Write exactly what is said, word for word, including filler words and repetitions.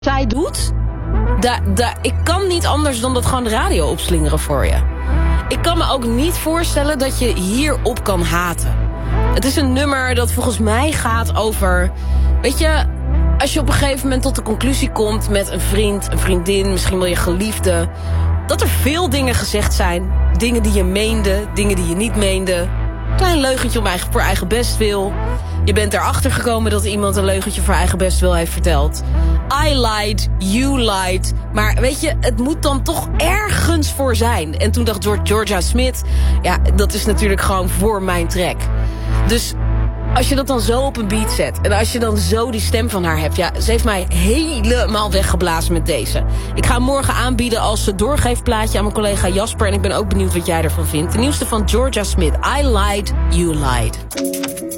zij doet, da, da, ik kan niet anders dan dat gewoon de radio opslingeren voor je. Ik kan me ook niet voorstellen dat je hierop kan haten. Het is een nummer dat volgens mij gaat over... Weet je, als je op een gegeven moment tot de conclusie komt met een vriend, een vriendin, misschien wel je geliefde, dat er veel dingen gezegd zijn. Dingen die je meende, dingen die je niet meende. Klein leugentje om eigen, voor eigen bestwil. Je bent erachter gekomen dat iemand een leugentje voor eigen bestwil heeft verteld. I lied, you lied. Maar weet je, het moet dan toch ergens voor zijn. En toen dacht Jorja Smith, ja, dat is natuurlijk gewoon voor mijn track. Dus als je dat dan zo op een beat zet en als je dan zo die stem van haar hebt, ja, ze heeft mij helemaal weggeblazen met deze. Ik ga hem morgen aanbieden als doorgeefplaatje aan mijn collega Jasper en ik ben ook benieuwd wat jij ervan vindt. De nieuwste van Jorja Smith, I lied, you lied.